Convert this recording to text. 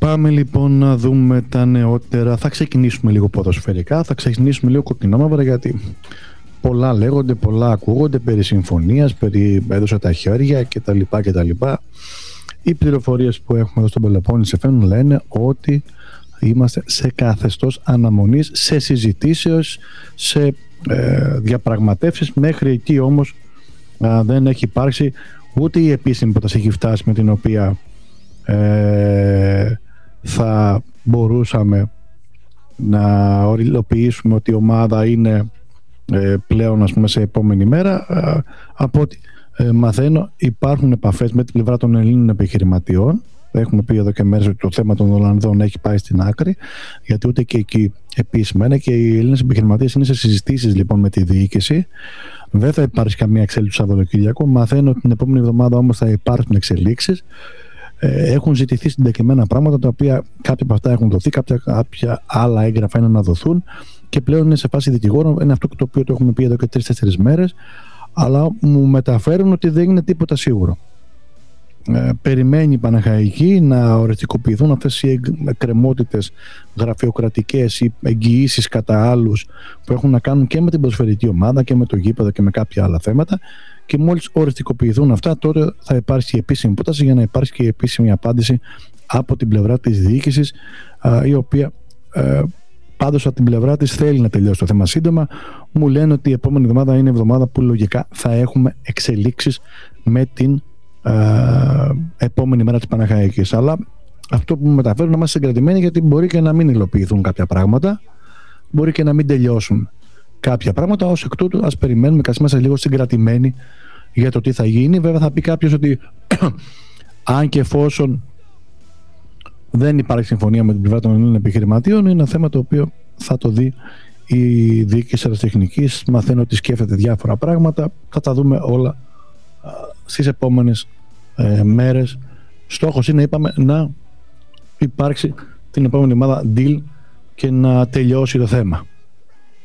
Πάμε λοιπόν να δούμε τα νεότερα. Θα ξεκινήσουμε λίγο ποδοσφαιρικά, θα ξεκινήσουμε λίγο κοκκινόμαυρα, γιατί πολλά λέγονται, πολλά ακούγονται περί συμφωνίας, περί έδωσε τα χέρια κτλ. Οι πληροφορίες που έχουμε εδώ στον Πελοπόννησο FM λένε ότι είμαστε σε καθεστώς αναμονής, σε συζητήσεως, σε διαπραγματεύσεις. Μέχρι εκεί όμως δεν έχει υπάρξει ούτε η επίσημη πρόταση έχει φτάσει, με την οποία θα μπορούσαμε να υλοποιήσουμε ότι η ομάδα είναι πλέον, ας πούμε, σε επόμενη μέρα. Από ό,τι μαθαίνω, υπάρχουν επαφές με την πλευρά των Ελλήνων επιχειρηματιών. Έχουμε πει εδώ και μέρες ότι το θέμα των Ολλανδών έχει πάει στην άκρη, γιατί ούτε και εκεί επίσημα είναι, και οι Έλληνες επιχειρηματίες είναι σε συζητήσεις λοιπόν με τη διοίκηση. Δεν θα υπάρξει καμία εξέλιξη το Σαββατοκύριακο. Μαθαίνω ότι την επόμενη εβδομάδα όμως θα υπάρξουν εξελίξεις. Έχουν ζητηθεί συγκεκριμένα πράγματα, τα οποία κάποια από αυτά έχουν δοθεί, κάποια άλλα έγγραφα είναι να δοθούν, και πλέον είναι σε φάση δικηγόρων. Είναι αυτό το οποίο το έχουμε πει εδώ και 3-4 μέρες, αλλά μου μεταφέρουν ότι δεν είναι τίποτα σίγουρο. Περιμένει η Παναχαϊκή να οριστικοποιηθούν αυτές οι εκκρεμότητες γραφειοκρατικές ή εγγυήσεις κατά άλλους που έχουν να κάνουν και με την ποδοσφαιρική ομάδα και με το γήπεδο και με κάποια άλλα θέματα, και μόλις οριστικοποιηθούν αυτά, τότε θα υπάρξει η επίσημη πρόταση για να υπάρξει και η επίσημη απάντηση από την πλευρά της διοίκησης, η οποία πάντως από την πλευρά της θέλει να τελειώσει το θέμα σύντομα. Μου λένε ότι η επόμενη εβδομάδα είναι εβδομάδα που λογικά θα έχουμε εξελίξεις με την επόμενη μέρα της Παναχαϊκής. Αλλά αυτό που μου μεταφέρουν, να είμαστε συγκρατημένοι, γιατί μπορεί και να μην υλοποιηθούν κάποια πράγματα, μπορεί και να μην τελειώσουν κάποια πράγματα. Ως εκ τούτου ας περιμένουμε, είμαστε λίγο συγκρατημένοι για το τι θα γίνει. Βέβαια θα πει κάποιος ότι αν και εφόσον δεν υπάρχει συμφωνία με την πλευρά των Ελλήνων επιχειρηματίων, είναι ένα θέμα το οποίο θα το δει η διοίκηση αεροτεχνικής. Μαθαίνω ότι σκέφτεται διάφορα πράγματα, θα τα δούμε όλα στις επόμενες μέρες. Στόχος είναι, είπαμε, να υπάρξει την επόμενη εβδομάδα deal και να τελειώσει το θέμα.